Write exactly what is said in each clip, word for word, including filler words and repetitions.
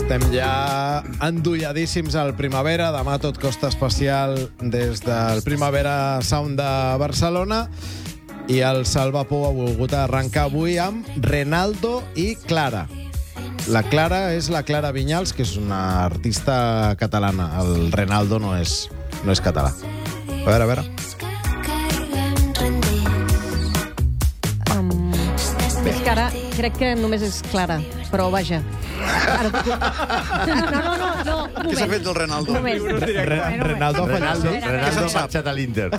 Estem ja endolladíssims al Primavera. Demà tot costa especial des del Primavera Sound de Barcelona. I el Salva Pou ha volgut arrencar avui amb Renaldo i Clara. La Clara és la Clara Vinyals, que és una artista catalana. El Renaldo no és, no és català. A veure, a veure. Um, és que ara crec que només és Clara, però vaja. Ara... No, no, no, no, un moment. Què s'ha fet del Renaldo? Un moment. Re Renaldo ha Renaldo, fallat. Renaldo ha marxat a l'Inter.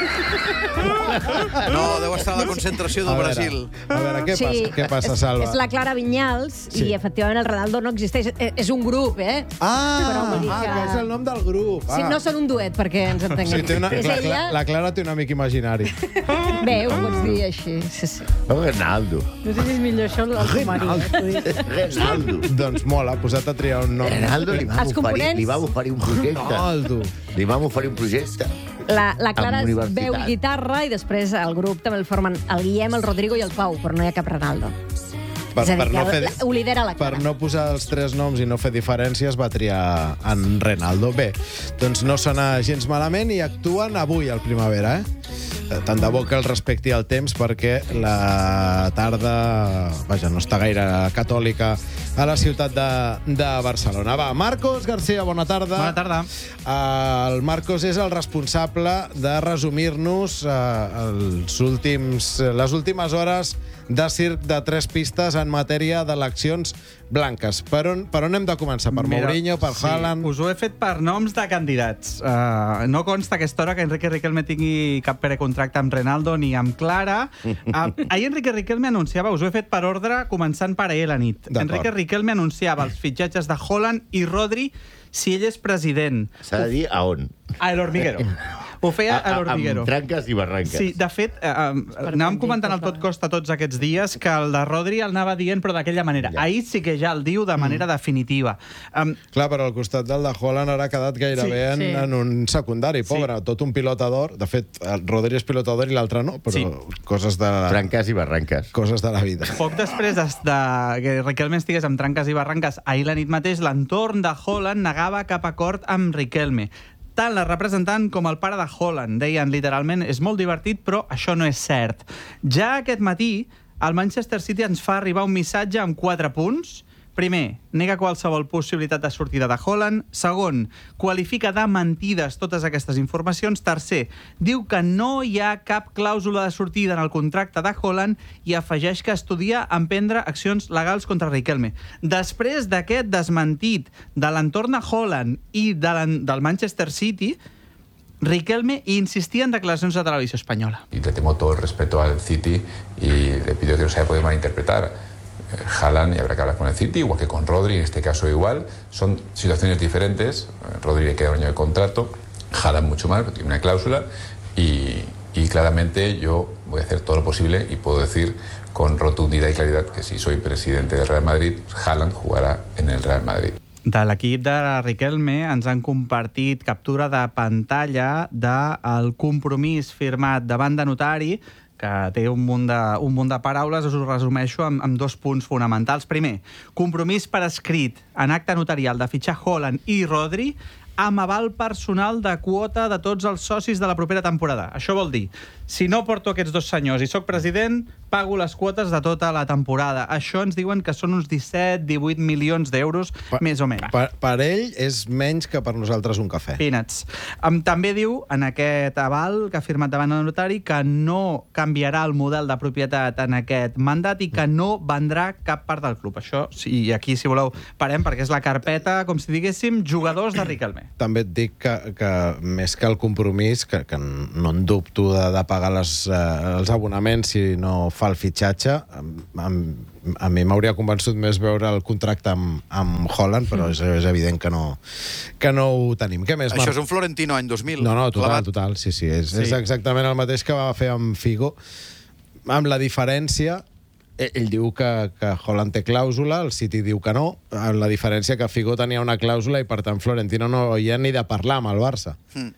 No, deu estar a la concentració del A veure, Brasil. A veure, què Sí, passa, què passa és, Salva? és la Clara Vinyals Sí. i, efectivament, el Renaldo no existeix. És, és un grup, eh? Ah, Però vull dir ah, que- que és el nom del grup. Sí, Ah. no són un duet, perquè ens entenguem. Sí, té una, és la, ella... la, la Clara té un amic imaginari. Bé, ho pots dir així. Sí, sí. Oh, Renaldo. No sé si és millor això el sumari. Eh? Renaldo. Doncs molt, ha posat a triar un nom. Renaldo li va Els oferir, components- li va oferir un projecte. Renaldo. Li vam oferir un projecte. La, la Clara Amb universitat. veu i guitarra i després el grup també el formen el Guillem, el Rodrigo i el Pau, però no hi ha cap Renaldo. Per, És a dir, per, no que fer, la- ho lidera la per Clara. no posar els tres noms i no fer diferències, va triar en Renaldo. Bé, doncs no sona gens malament i actuen avui al Primavera, eh? Tant de bo que el respecti el temps, perquè la tarda, vaja, no està gaire catòlica a la ciutat de, de Barcelona. Va, Marcos García, bona tarda. Bona tarda. Uh, el Marcos és el responsable de resumir-nos uh, els últims, les últimes hores de circ de tres pistes en matèria d'eleccions blanques. Per on, per on hem de començar? Per Mira, Mourinho, per sí, Haaland? Us ho he fet per noms de candidats. Uh, no consta a aquesta hora que Enrique Riquelme tingui cap precontracte amb Renaldo ni amb Clara. Uh, ahir Enrique Riquelme anunciava, us ho he fet per ordre, començant per ahir a la nit. D'acord. Enrique Riquelme anunciava els fitxatges de Haaland i Rodri si ell és president. S'ha de dir a on. A El Hormiguero. Ho feia a El Hormiguero. Amb tranques i barranques. Sí, de fet, eh, eh, anàvem comentant el tot costa tots aquests dies que el de Rodri el anava dient, però d'aquella manera. Ja. Ahir sí que ja el diu de manera definitiva. Um, Clar, però al costat del de Haaland ara ha quedat gairebé Sí, en, sí. en un secundari, pobre. Tot un pilotador. De fet, el Rodri és pilotador i l'altre no, però Sí. coses, de, Tranques i barranques. coses de la vida. Poc després de, de que Riquelme estigués amb tranques i barranques, ahir la nit mateix, l'entorn de Haaland negava cap acord amb Riquelme. Tant la representant com el pare de Haaland deien literalment és molt divertit, però això no és cert. Ja aquest matí, el Manchester City ens fa arribar un missatge amb quatre punts. Primer, nega qualsevol possibilitat de sortida de Haaland. Segon, qualifica de mentides totes aquestes informacions. Tercer, diu que no hi ha cap clàusula de sortida en el contracte de Haaland i afegeix que estudia emprendre accions legals contra Riquelme. Després d'aquest desmentit de l'entorn de Haaland i de l'en- del Manchester City, Riquelme insistía en declaraciones a Televisión Española. Y le tengo todo el respeto al City y le pido que no se haya podido malinterpretar. Eh, Haaland, y habrá que hablar con el City, igual que con Rodri, en este caso igual. Son situaciones diferentes. Eh, Rodri le queda un año de contrato, Haaland mucho más, porque tiene una cláusula. Y, y claramente yo voy a hacer todo lo posible y puedo decir con rotundidad y claridad que si soy presidente del Real Madrid, Haaland jugará en el Real Madrid. De l'equip de Riquelme ens han compartit captura de pantalla del compromís firmat davant de notari, que té un munt de, un munt de paraules, us ho resumeixo amb, amb dos punts fonamentals. Primer, compromís per escrit en acte notarial de fitxar Haaland i Rodri amb aval personal de quota de tots els socis de la propera temporada. Això vol dir, si no porto aquests dos senyors i sóc president, pago les quotes de tota la temporada. Això ens diuen que són uns disset divuit milions d'euros, més o menys. Per, per ell és menys que per nosaltres un cafè. Peanuts. Um, també diu, en aquest aval que ha firmat davant el notari, que no canviarà el model de propietat en aquest mandat i que no vendrà cap part del club. Això, sí, aquí, si voleu, parem, perquè és la carpeta, com si diguéssim, jugadors de Riquelme. També et dic que, que més que el compromís, que, que no en dubto de, de pagar les, eh, els abonaments si no fa el fitxatge, a, a mi m'hauria convençut més veure el contracte amb, amb Haaland, però és, és evident que no, que no ho tenim. Què més, Això Marc? és un Florentino any dos mil. No, no, total, clavat. total, sí, sí. És, Sí. és exactament el mateix que va fer amb Figo, amb la diferència. Ell diu que, que Haaland té clàusula, el City diu que no, amb la diferència que Figo tenia una clàusula i, per tant, Florentino no hi ha ni de parlar amb el Barça. Mm.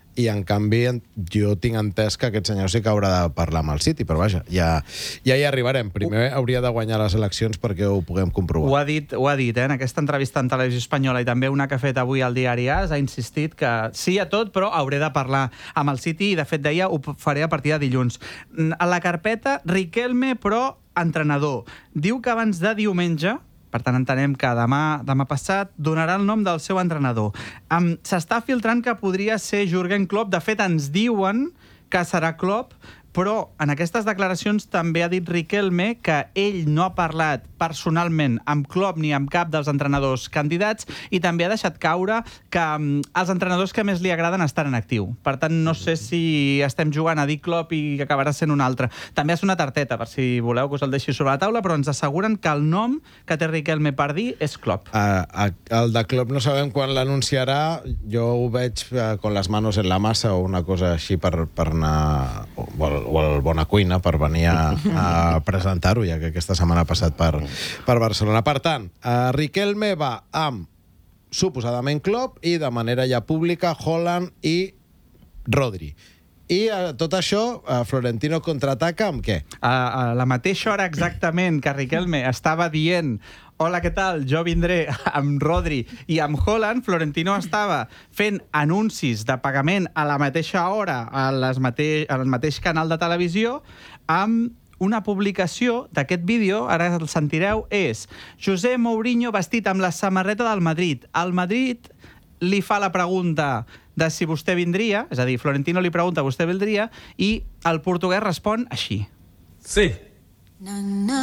i en canvi jo tinc entès que aquest senyor sí que haurà de parlar amb el City, però vaja, ja, ja hi arribarem. Primer hauria de guanyar les eleccions perquè ho puguem comprovar. Ho ha dit, ho ha dit eh? En aquesta entrevista en Televisió Espanyola i també una que ha fet avui al diari AS, ha insistit que sí a tot, però hauré de parlar amb el City i, de fet, deia, ho faré a partir de dilluns. A la carpeta, Riquelme, però entrenador. Diu que abans de diumenge, per tant, entenem que demà, demà passat donarà el nom del seu entrenador. Um, S'està filtrant que podria ser Jürgen Klopp. De fet, ens diuen que serà Klopp, però en aquestes declaracions també ha dit Riquelme que ell no ha parlat personalment amb Klopp ni amb cap dels entrenadors candidats i també ha deixat caure que um, els entrenadors que més li agraden estan en actiu. Per tant, no sé si estem jugant a dir Klopp i acabarà sent un altre. També ha sonat Arteta, per si voleu que us el deixi sobre la taula, però ens asseguren que el nom que té Riquelme per dir és Klopp. Uh, el de Klopp no sabem quan l'anunciarà. Jo ho veig uh, con les manos en la massa o una cosa així per, per anar... O, o el Bona Cuina per venir a, a presentar-ho, ja que aquesta setmana ha passat per, per Barcelona. Per tant, uh, Riquelme va amb suposadament Klopp i de manera ja pública Haaland i Rodri. I uh, tot això, uh, Florentino contraataca amb què? A, a la mateixa hora exactament que Riquelme estava dient hola, què tal? Jo vindré amb Rodri i amb Haaland. Florentino estava fent anuncis de pagament a la mateixa hora a les mate al mateix canal de televisió amb una publicació d'aquest vídeo, ara el sentireu, és José Mourinho vestit amb la samarreta del Madrid. El Madrid li fa la pregunta de si vostè vindria, és a dir, Florentino li pregunta vostè vindria, i el portuguès respon així. Sí. Na, na,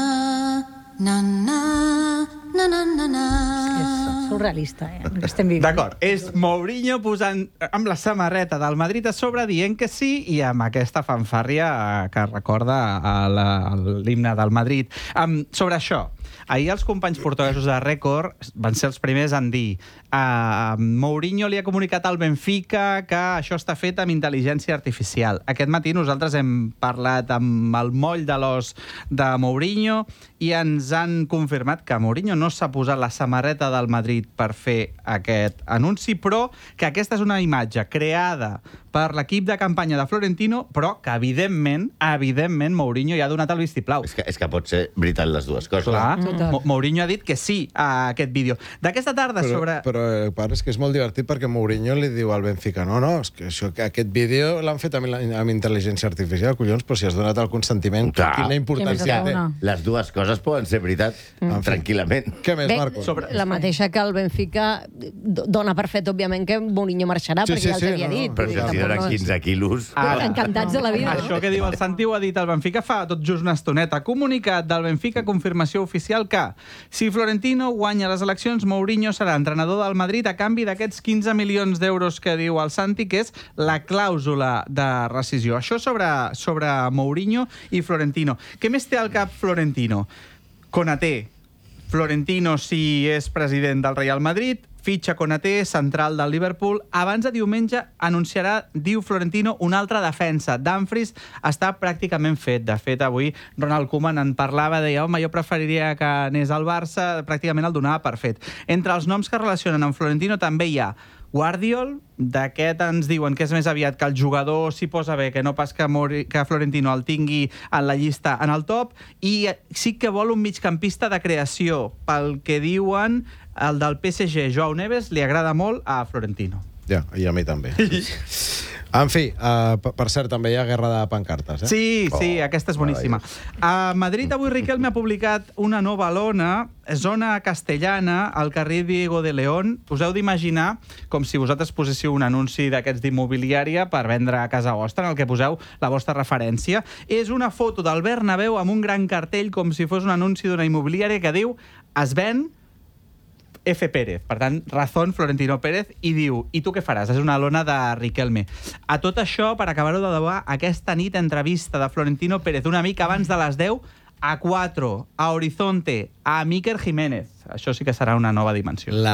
na, na, na, na, na, na. És surrealista, eh? El que estem vivint. D'acord, és Mourinho posant amb la samarreta del Madrid a sobre dient que sí i amb aquesta fanfàrria que recorda l'himne del Madrid. Um, sobre això, ahir els companys portuguesos de Record van ser els primers en dir uh, Mourinho li ha comunicat al Benfica que això està fet amb intel·ligència artificial. Aquest matí nosaltres hem parlat amb el moll de l'os de Mourinho i ens han confirmat que Mourinho no s'ha posat la samarreta del Madrid per fer aquest anunci, però que aquesta és una imatge creada per l'equip de campanya de Florentino, però que, evidentment, evidentment, Mourinho ja ha donat el vistiplau. És que, és que pot ser veritat les dues coses. Clar, Mm. Mourinho ha dit que sí a aquest vídeo. D'aquesta tarda Però, sobre... però eh, part, és que és molt divertit perquè Mourinho li diu al Benfica no, no, és que, això, que aquest vídeo l'han fet amb, amb intel·ligència artificial, collons, però si has donat el consentiment, Clar. quina importància té. Una. Les dues coses poden ser veritat, mm. tranquil·lament. Què més, Bé, Marco? sobre- la mateixa que el Benfica do- dona per fet, òbviament, que Mourinho marxarà, Sí, perquè sí, ja els sí, havia no, no. dit. Però Vull si dir, els tampoc donen no és- quinze quilos... Ara, Encantats de la vida. Això que diu el Santi ho ha dit el Benfica fa tot just una estoneta. Comunicat del Benfica, confirmació oficial que si Florentino guanya les eleccions, Mourinho serà entrenador del Madrid a canvi d'aquests quinze milions d'euros que diu el Santi, que és la clàusula de rescisió. Això sobre, sobre Mourinho i Florentino. Què més té al cap Florentino? Konaté. Florentino, si és president del Real Madrid, fitxa Konaté, central del Liverpool. Abans de diumenge anunciarà, diu Florentino, una altra defensa. Dumfries està pràcticament fet. De fet, avui Ronald Koeman en parlava, deia, home, jo preferiria que anés al Barça, pràcticament el donava per fet. Entre els noms que relacionen amb Florentino també hi ha Guardiol, d'aquest ens diuen que és més aviat que el jugador s'hi posa bé, que no pas que, Mori, que Florentino el tingui en la llista en el top, i sí que vol un migcampista de creació. Pel que diuen, el del P S G, Joao Neves, li agrada molt a Florentino. Ja, i a mi també. En fi, uh, per cert, també hi ha guerra de pancartes, eh? Sí, sí, Oh, aquesta és boníssima. A Madrid avui Riquelme ha publicat una nova lona, zona castellana, al carrer Diego de León. Us heu d'imaginar com si vosaltres poséssiu un anunci d'aquests d'immobiliària per vendre a casa vostra, en el que poseu la vostra referència. És una foto del Bernabéu amb un gran cartell com si fos un anunci d'una immobiliària que diu es ven F. Pérez, per tant, Razón Florentino Pérez, i diu, i tu què faràs? És una lona de Riquelme. A tot això, per acabar-ho de debò, aquesta nit entrevista de Florentino Pérez, una mica abans de les deu, a quatre, a Horizonte, a Miquel Jiménez. Això sí que serà una nova dimensió. La